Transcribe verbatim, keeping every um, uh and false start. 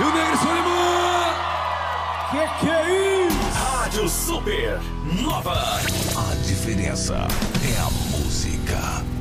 E o Negro Solimã! Que que é isso? Rádio Super Nova. A diferença é a música.